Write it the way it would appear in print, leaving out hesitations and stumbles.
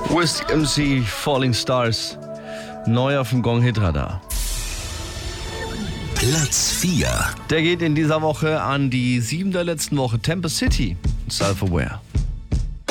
West MC Falling Stars, neu auf dem Gong-Hit-Radar. Platz 4. Der geht in dieser Woche an die 7 der letzten Woche, Temper City, Self-Aware.